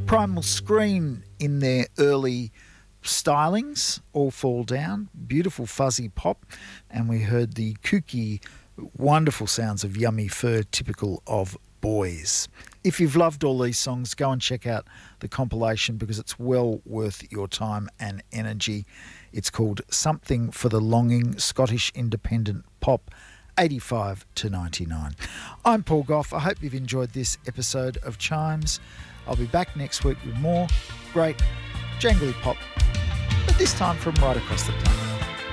Primal Screen in their early stylings, All Fall Down, beautiful fuzzy pop, and we heard the kooky, wonderful sounds of Yummy Fur, typical of Boys. If you've loved all these songs, go and check out the compilation because it's well worth your time and energy. It's called Something for the Longing, Scottish Independent Pop, 85 to 99. I'm Paul Gough. I hope you've enjoyed this episode of Chimes. I'll be back next week with more great jangly pop, but this time from right across the planet.